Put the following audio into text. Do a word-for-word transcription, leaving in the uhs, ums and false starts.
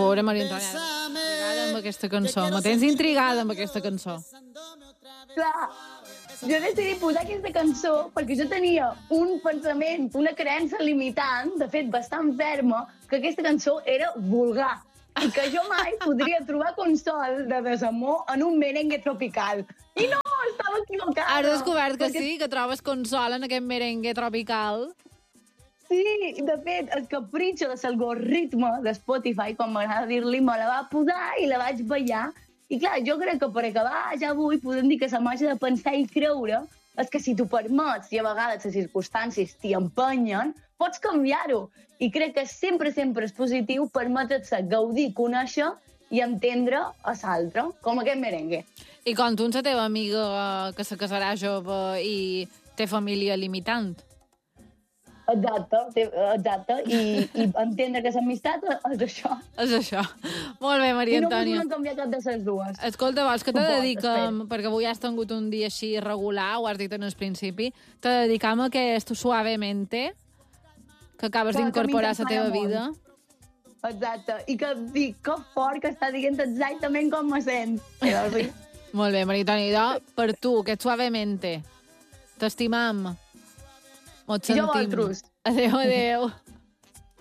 veure, Maria Antònia, intrigada amb aquesta cançó. Me tens intrigada amb aquesta cançó. Clar, jo decidí posar aquesta cançó perquè jo tenia un pensament, una creença limitant, de fet bastant ferma, que aquesta cançó era vulgar i que jo mai podria trobar consol de desamor en un merengue tropical. I no, estava equivocada. Has descobert que sí, que trobes consol en aquest merengue tropical? Sí, de fet, el capritxo de l'algoritme de Spotify, com m'agrada dir-li, me la va posar i la vaig ballar. I clar, jo crec que per acabar ja avui podem dir que la màgia de pensar i creure és que si t'ho permets i a vegades les circumstàncies t'hi empenyen, pots canviar-ho. I crec que sempre, sempre és positiu permetre's gaudir, conèixer i entendre a l'altre, com aquest merengue. I com tu, la teva amiga que se casarà jove i té família limitant. Exacte, exacte. I, i entendre que l'amistat és això. És això. Molt bé, Maria Antònia. I no podem canviar cap de les dues. Escolta, vols que te dediquem, perquè avui has tingut un dia així regular, ho has dit en el principi, te dedicam a aquest Suavemente, que acabes d'incorporar a la teva vida. Exacte. I que dic que fort que està dient exactament com me sent. Sí. Molt bé, Maria Antònia. Per tu, aquest Suavemente. T'estimam. Mos sentim. Jo vosaltres. Adéu, adéu.